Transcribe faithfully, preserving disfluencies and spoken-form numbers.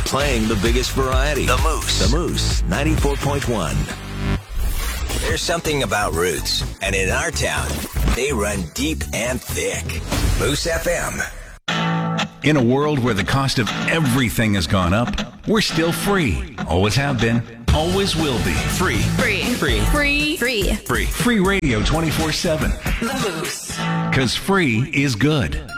playing the biggest variety. The Moose. The Moose, ninety-four point one. There's something about roots, and in our town, they run deep and thick. Moose F M. In a world where the cost of everything has gone up, we're still free. Always have been. Always will be. Free. Free. Free. Free. Free. Free. Free radio twenty-four seven. The Moose. Because free is good.